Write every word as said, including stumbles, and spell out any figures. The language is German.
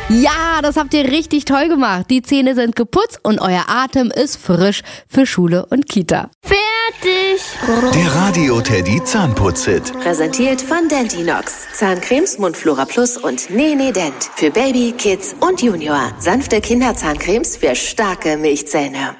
Ja, das habt ihr richtig toll gemacht. Die Zähne sind geputzt und euer Atem ist frisch für Schule und Kita. Fertig! Der Radio Teddy Zahnputz-Hit. Präsentiert von Dentinox. Zahncremes Mundflora Plus und Nene Dent. Für Baby, Kids und Junior. Sanfte Kinderzahncremes für starke Milchzähne.